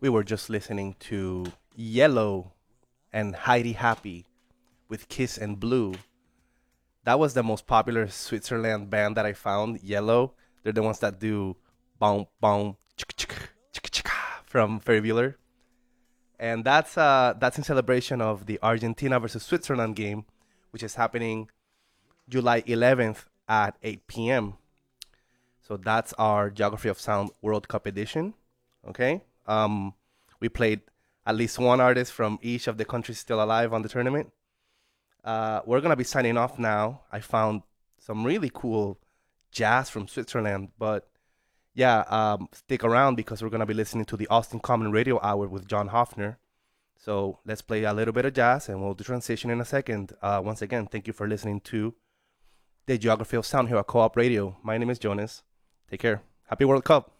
We were just listening to Yellow and Heidi Happy with Kiss and Blue. That was the most popular Switzerland band that I found, Yellow. They're the ones that do boom, boom, chicka, chicka, chicka, chicka from Ferry Bueller. And that's in celebration of the Argentina versus Switzerland game, which is happening July 11th at 8 p.m. So that's our Geography of Sound World Cup edition. Okay. We played at least one artist from each of the countries still alive on the tournament. We're gonna be signing off now. I found some really cool jazz from Switzerland, but yeah, stick around because we're gonna be listening to the Austin Common Radio Hour with John Hoffner. So let's play a little bit of jazz, and we'll do transition in a second. Once again, thank you for listening to the Geography of Sound here at Co-op Radio. My name is Jonas. Take care. Happy World Cup.